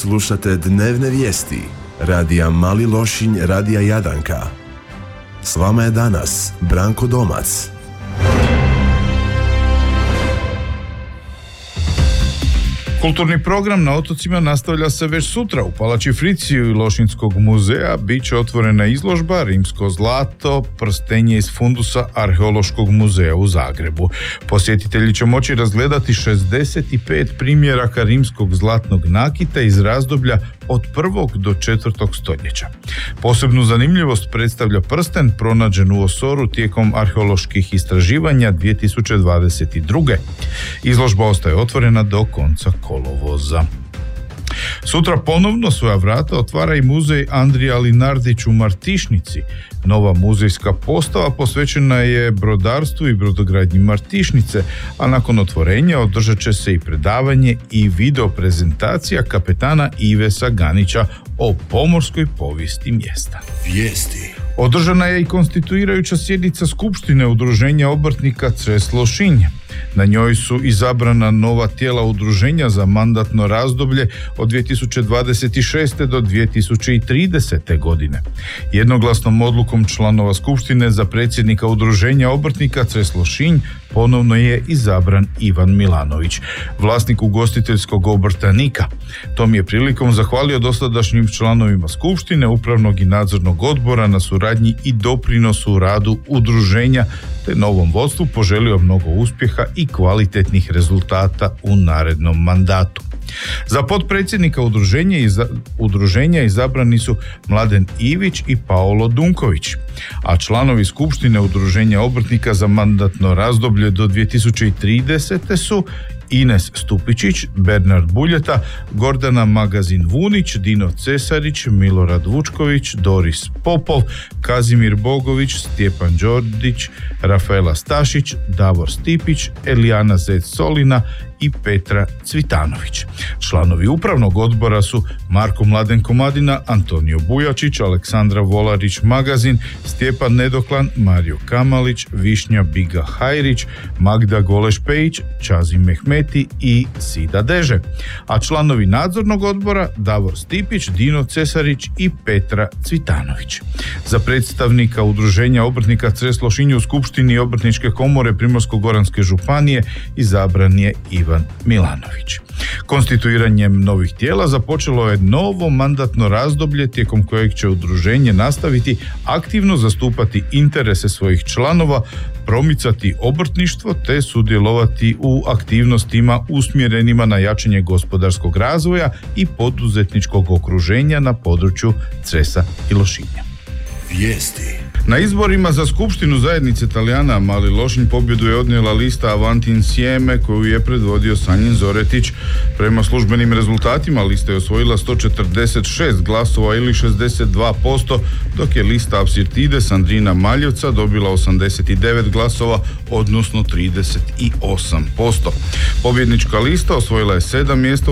Slušate dnevne vijesti radija Mali Lošinj, radija Jadanka. S vama je danas Branko Domac. Kulturni program na otocima nastavlja se već sutra. U Palači Friciju i Lošinjskog muzeja bit će otvorena izložba Rimsko zlato, prstenje iz fundusa Arheološkog muzeja u Zagrebu. Posjetitelji će moći razgledati 65 primjeraka rimskog zlatnog nakita iz razdoblja od 1. do 4. stoljeća. Posebnu zanimljivost predstavlja prsten pronađen u Osoru tijekom arheoloških istraživanja 2022. Izložba ostaje otvorena do konca kolovoza. Sutra ponovno svoja vrata otvara i muzej Andrija Linardić u Martišnici. Nova muzejska postava posvećena je brodarstvu i brodogradnji Martišnice, a nakon otvorenja održat će se i predavanje i video prezentacija kapetana Ive Saganića o pomorskoj povijesti mjesta. Vijesti. Održana je i konstituirajuća sjednica Skupštine Udruženja obrtnika Cres Lošinj. Na njoj su izabrana nova tijela udruženja za mandatno razdoblje od 2026. do 2030. godine. Jednoglasnom odlukom članova Skupštine za predsjednika Udruženja obrtnika Cres Lošinj ponovno je izabran Ivan Milanović, vlasnik ugostiteljskog obrta Nika. Tom je prilikom zahvalio dosadašnjim članovima Skupštine, upravnog i nadzornog odbora na suradnji i doprinosu u radu udruženja, te novom vodstvu poželio mnogo uspjeha i kvalitetnih rezultata u narednom mandatu. Za potpredsjednika udruženja izabrani su Mladen Ivić i Paolo Dunković, a članovi Skupštine Udruženja obrtnika za mandatno razdoblje do 2030. su Ines Stupičić, Bernard Buljeta, Gordana Magazin Vunić, Dino Cesarić, Milorad Vučković, Doris Popov, Kazimir Bogović, Stjepan Đordić, Rafaela Stašić, Davor Stipić, Elijana Zec Solina i Petra Cvitanović. Članovi upravnog odbora su Marko Mladen Komadina, Antonio Bujačić, Aleksandra Volarić Magazin, Stjepan Nedoklan, Mario Kamalić, Višnja Biga Hajrić, Magda Goleš-Pejić, Čazim Mehmeti i Sida Deže. A članovi nadzornog odbora Davor Stipić, Dino Cesarić i Petra Cvitanović. Za predstavnika Udruženja obrtnika Cres Lošinj u Skupštini Obrtničke komore Primorsko-goranske županije izabran je Ivan Milanović. Konstituiranjem novih tijela započelo je novo mandatno razdoblje tijekom kojeg će udruženje nastaviti aktivno zastupati interese svojih članova, promicati obrtništvo te sudjelovati u aktivnostima usmjerenima na jačanje gospodarskog razvoja i poduzetničkog okruženja na području Cresa i Lošinja. Vijesti. Na izborima za Skupštinu zajednice Talijana Mali Lošinj pobjedu je odnijela lista Avanti Insieme koju je predvodio Sanjin Zoretić. Prema službenim rezultatima lista je osvojila 146 glasova ili 62%, dok je lista Apsirtide Sandrina Maljevca dobila 89 glasova, odnosno 38%. Pobjednička lista osvojila je 7 mjesta